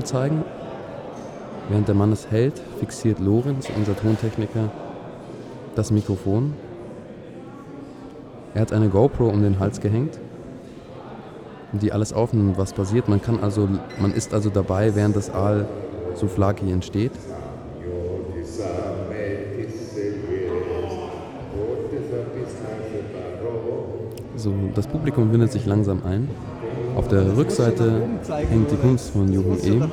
zeigen. Während der Mann es hält, fixiert Lorenz, unser Tontechniker, das Mikrofon. Er hat eine GoPro um den Hals gehängt, die alles aufnimmt, was passiert. Man ist also dabei, während das Aal Souvlaki entsteht. So, das Publikum windet sich langsam ein. Auf der Rückseite hängt die Kunst von Jochen Ehm.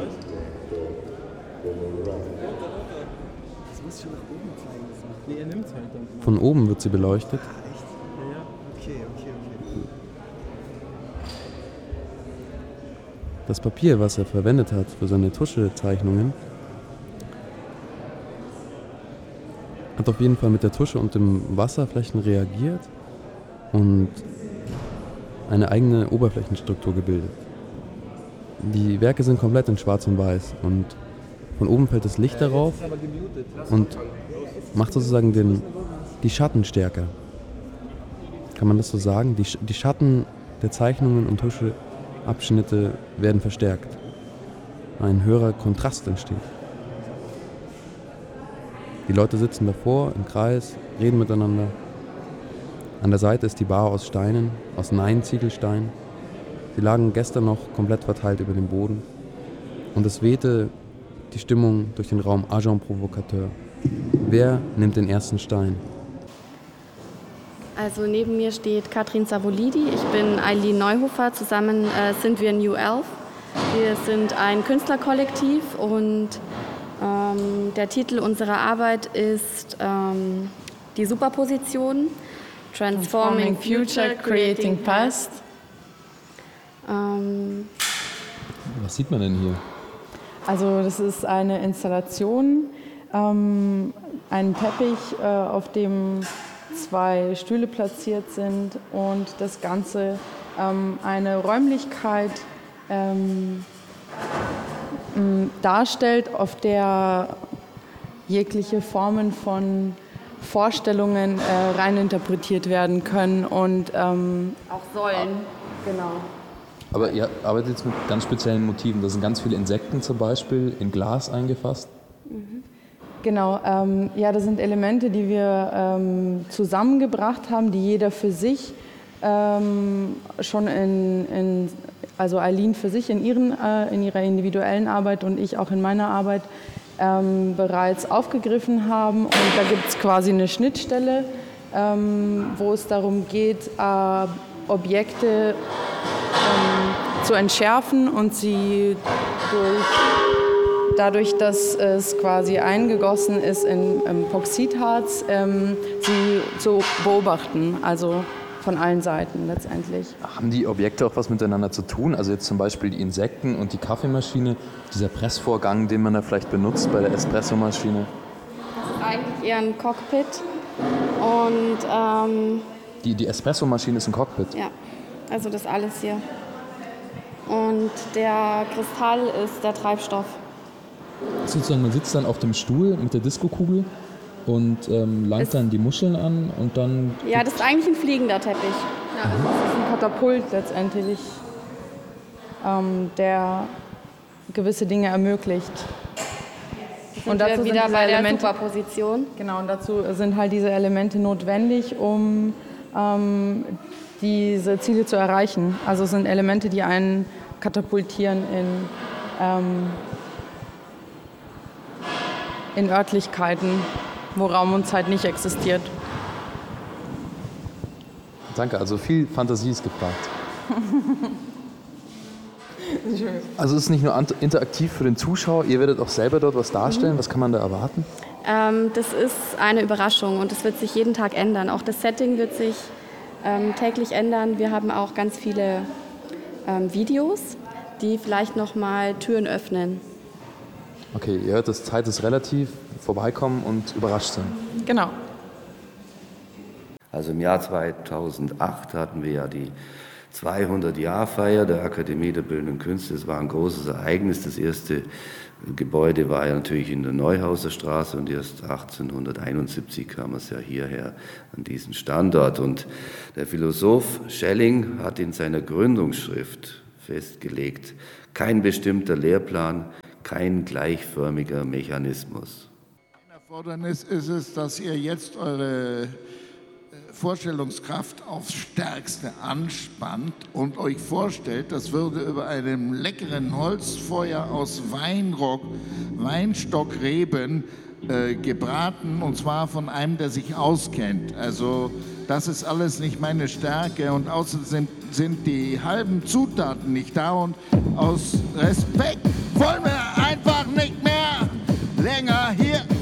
Von oben wird sie beleuchtet. Das Papier, was er verwendet hat für seine Tuschezeichnungen, hat auf jeden Fall mit der Tusche und dem Wasserflächen reagiert und eine eigene Oberflächenstruktur gebildet. Die Werke sind komplett in Schwarz und Weiß und von oben fällt das Licht darauf und macht sozusagen die Schatten stärker. Kann man das so sagen? Die Schatten der Zeichnungen und Tuscheabschnitte werden verstärkt. Ein höherer Kontrast entsteht. Die Leute sitzen davor im Kreis, reden miteinander. An der Seite ist die Bar aus Steinen, aus Nein-Ziegelstein. Sie lagen gestern noch komplett verteilt über dem Boden. Und es wehte die Stimmung durch den Raum Agent Provocateur. Wer nimmt den ersten Stein? Also neben mir steht Katrin Savolidi, ich bin Eileen Neuhofer, zusammen sind wir New Elf. Wir sind ein Künstlerkollektiv und der Titel unserer Arbeit ist die Superposition, Transforming Future, Creating Past. Was sieht man denn hier? Also das ist eine Installation, ein Teppich, auf dem 2 Stühle platziert sind und das Ganze eine Räumlichkeit darstellt, auf der jegliche Formen von Vorstellungen reininterpretiert werden können und auch sollen. Genau. Aber ihr arbeitet jetzt mit ganz speziellen Motiven. Da sind ganz viele Insekten zum Beispiel in Glas eingefasst. Genau, ja, das sind Elemente, die wir zusammengebracht haben, die jeder für sich schon also Eileen für sich in ihrer individuellen Arbeit und ich auch in meiner Arbeit bereits aufgegriffen haben. Und da gibt es quasi eine Schnittstelle, wo es darum geht, Objekte zu entschärfen und sie dadurch, dass es quasi eingegossen ist in Epoxidharz, sie zu beobachten, also von allen Seiten letztendlich. Haben die Objekte auch was miteinander zu tun? Also jetzt zum Beispiel die Insekten und die Kaffeemaschine, dieser Pressvorgang, den man da vielleicht benutzt bei der Espressomaschine? Das ist eigentlich eher ein Cockpit und Die Espressomaschine ist ein Cockpit? Ja, also das alles hier. Und der Kristall ist der Treibstoff. Sozusagen, man sitzt dann auf dem Stuhl mit der Diskokugel und langt dann die Muscheln an und dann... Ja, das ist eigentlich ein fliegender Teppich. Ja, das ist ein Katapult letztendlich, der gewisse Dinge ermöglicht. Und dazu sind wieder bei der Superposition. Genau, und dazu sind halt diese Elemente notwendig, um diese Ziele zu erreichen. Also es sind Elemente, die einen katapultieren in Örtlichkeiten, wo Raum und Zeit nicht existiert. Danke, also viel Fantasie ist gefragt. Also es ist nicht nur interaktiv für den Zuschauer, ihr werdet auch selber dort was darstellen. Was kann man da erwarten? Das ist eine Überraschung und es wird sich jeden Tag ändern. Auch das Setting wird sich täglich ändern. Wir haben auch ganz viele Videos, die vielleicht nochmal Türen öffnen. Okay, ihr hört, das Zeit ist relativ, vorbeikommen und überrascht sein. Genau. Also im Jahr 2008 hatten wir ja die 200-Jahr-Feier der Akademie der Bildenden Künste. Es war ein großes Ereignis. Das erste Gebäude war ja natürlich in der Neuhauser Straße und erst 1871 kam es ja hierher an diesen Standort. Und der Philosoph Schelling hat in seiner Gründungsschrift festgelegt. Kein bestimmter Lehrplan, kein gleichförmiger Mechanismus. Ein Erfordernis ist es, dass ihr jetzt eure Vorstellungskraft aufs Stärkste anspannt und euch vorstellt, das würde über einem leckeren Holzfeuer aus Weinstockreben gebraten, und zwar von einem, der sich auskennt. Also das ist alles nicht meine Stärke, und außerdem sind die halben Zutaten nicht da, und aus Respekt wollen wir einfach nicht mehr länger hier